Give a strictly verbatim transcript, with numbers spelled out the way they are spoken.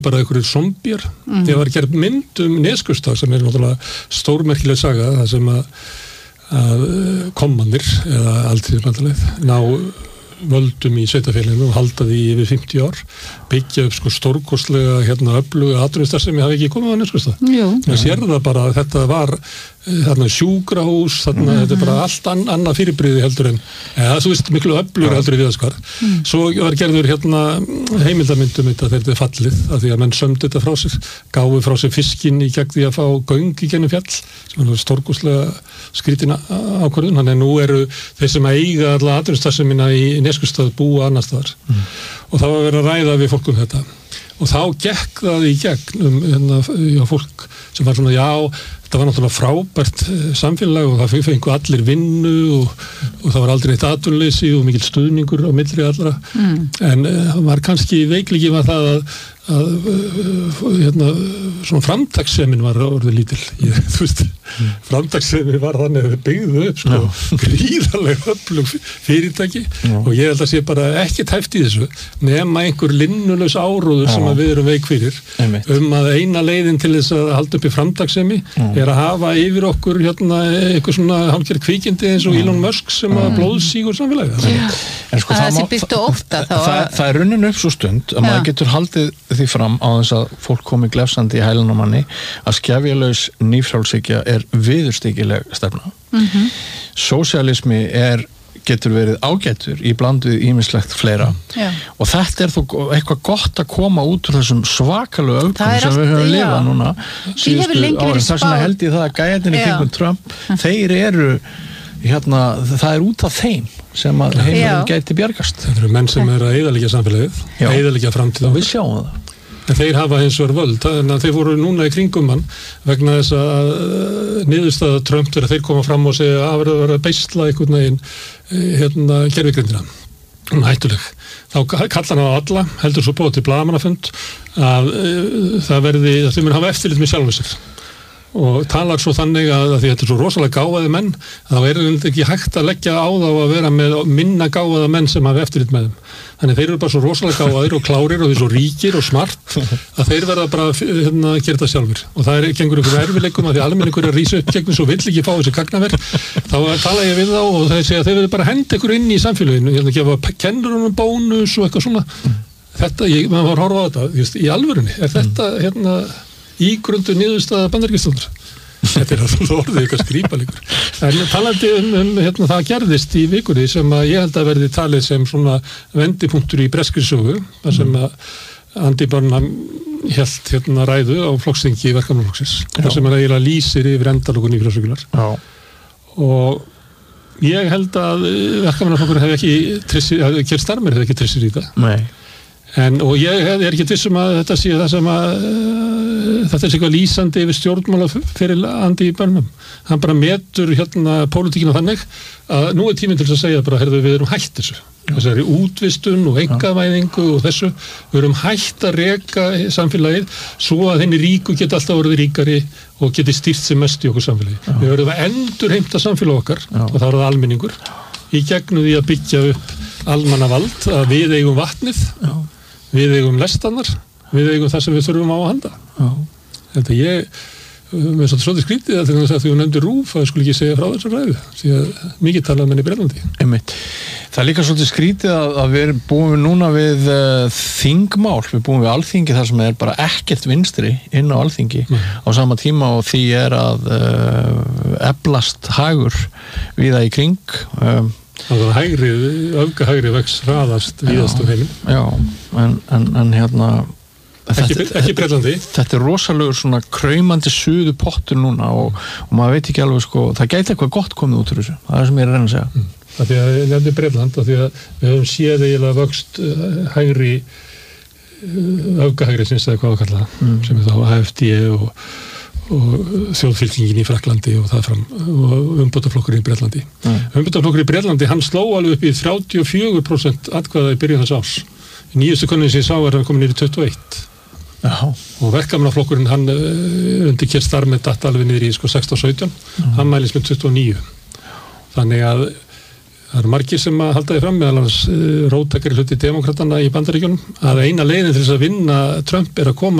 bara einhverjir zombjar. Mm. Þegar var gerð mynd um Neskaupstað sem er náttúrulega stórmerkileg saga það sem að, að kommannir eða alþýðubandalagið ná völdum í sveitarfélaginu og halda því yfir fimmtíu ár, byggja upp sko stórkostlega hérna öfluga atvinnustarfsemi hafi ekki komið á Neskaupstað. Það sér það bara að þetta var þarna sjúkrahús, þarna mm-hmm. þetta er bara allt an, annað fyrirbrigði heldur en eða þú veist miklu öflugur heldur í Viðaskvar. Mm. Svo var gerður hérna heimildamyndum þetta þegar þetta er fallið af því að menn sömdu þetta frá sér, gáfu frá sér fiskinn í gegn því að fá göng í gennum fjall sem er stórkostlega skrítin ákvörðun, þannig að nú eru þeir sem eiga alla atvinnustarfsemina í Neskaupstað búa annar staðar mm. og það var verið að ræða við fólk um þetta og þá gekk það í gegn um hérna, já, fólk sem var svona, já, þetta var náttúrulega frábært samfélag og það fengu allir vinnu og, og það var aldrei eitt atvinnuleysi og mikill stuðningur á milli allra mm. en það var kannski veikleiki var það að, að hérna, svona framtakssemin var orðið lítil ég, þú veist, mm. framtakssemin var þannig að þau byggðu upp sko, gríðarlega öflug fyrirtæki Já. Og ég held að sé bara ekki tæft í þessu nema einhver linnulaus áróður Já. Sem að við erum veik fyrir Einmitt. Um að eina leiðin til þess að halda upp í framtaksemi mm. er að hafa yfir okkur hérna, eitthvað svona hálfgerð kvikindi eins og mm. Elon Musk sem að blóðsígur samfélagið en sko það, það, má, það, það, það er runnin upp svo stund að maður getur haldið því fram á þess að fólk komi glefsandi í hælun á manni að skefjalaus nýfrjálshyggja er viðurstyggileg stefna. Mm-hmm. Sósíalismi er getur verið ágætur í bland við ýmislegt fleira já. Og þetta er þó eitthvað gott að koma út úr þessum svakalegu öfgum sem við höfum lifað núna síðustu árin, þess vegna held ég það að gæjarnir í kringum Trump, þeir eru hérna, það er út af þeim sem að heimurinn gæti bjargast. Það eru menn sem eru að eyðileggja samfélagið, eyðileggja framtíð og við sjáum það. En þeir hafa hins vegar völd, þannig að þeir voru núna í kringum hann vegna þess að niðurstaða Trump þegar þeir koma fram og segja að það verður að beisla einhvern veginn hérna gervigrindina, hún hættuleg. Þá kallar hann á alla, heldur svo búið til blaðamannafund að það verði, að þeir mun hafa eftirlit með sjálfum sér og talar svo þannig að, að því þetta er svo rosalega gáfaði menn þá er þetta ekki hægt að leggja á þá að vera með minna gáfaða menn sem hafa eftirlit með þeim. Þannig þeir eru bara svo rosalega gáfaðir og klárir og þeir svo ríkir og smart að þeir verða bara hérna, að gera þetta sjálfur og það er gengur ykkur erfileikum að því almenningur er að rísa upp gegn svo vill ekki fá þessi gagnaverk þá tala ég við þá og þeir segja að þeir verður bara að henda ykkur inn í samfélaginu hérna gefa kennurunum bónus og eitthvað svona þetta, ég, maður var að horfa á þetta just, í alvörunni, er þetta hérna ígrundu niðurstaða bandaríkjastjórnar. Þetta er alltaf orðið eitthvað skrýpalegur. En talandi um, um hérna, það gerðist í vikunni sem að ég held að verði talið sem svona vendipunktur í breskri sögu, þar sem að Andy Burnham hélt hérna ræðu á flokksþingi verkamannaflokksins, þar sem hann eiginlega lýsir yfir endalokun í frásökular. Og ég held að verkamannaflokkur hefði ekki trissir, að Keir Starmer hefði ekki trissir í það. Nei. En, og ég er ekki vissum að þetta sé það sem að uh, þetta er eitthvað lýsandi yfir stjórnmála fyrir Andy Burnham. Hann bara metur hérna pólitíkina þannig að nú er tíminn til að segja bara, heyrðu, við erum hætt þessu. Þessari útvistun og einkavæðingu og þessu. Við erum hætt að reka samfélagið svo að henni ríku geti alltaf orðið ríkari og geti stýrt sem mest í okkur samfélagi. Já. Við verðum að endurheimta samfélag okkar Já. Og það er það almenningur í gegnum því að byggja upp almannavald að við eigum vatnið Já. Við eigum lestannar, við eigum það sem við þurfum á að handa. Já. Þetta ég, með svolítið skrítið að þegar þú nefndir RÚV, að skulle ekki segja frá þessar ræðu, því að mikið talað menn í Bretlandi. Einmitt. Það er líka svolítið skrítið að, að við búum við núna við uh, þingmál, við búum við alþingi þar sem er bara ekkert vinstri inn á alþingi mm. á sama tíma og því er að uh, eflast hagur víða í kring. Um, Það var hægri, öfgahægri vex hraðast víðast um heiminn. Já, en, en, en hérna... Ekki, þetta, ekki Bretlandi. Þetta er rosalegur svona kraumandi suðu pottur núna og, og maður veit ekki alveg sko, það gæti eitthvað gott komið út úr þessu. Það er sem ég er að reyna að segja. Mm. Það því að ég nefndi Bretland, það því að við höfum séð eiginlega vöxt hægri, öfgahægri sinns eða hvað að kalla það, mm. sem er þá A F D og og þjóðfylkingin í Frakklandi og það fram og umbótaflokkur í Bretlandi. Mm. Umbótaflokkur í Bretlandi, hann sló alveg upp í þrjátíu og fjögur prósent atkvæða í byrjun þess árs. Í nýjustu könnunin sem ég sá er hann komin niður í tuttugu og eitt. Já. Og verkamannaflokkurinn, hann undir Keir Starmer datt alveg niður í sko sextán sautján, mm. hann mælist með tuttugu og níu. Þannig að Það eru margir sem að halda því fram meðal hans uh, róttakari hluti demokratana í Bandaríkjunum að eina leiðin til þess að vinna Trump er að koma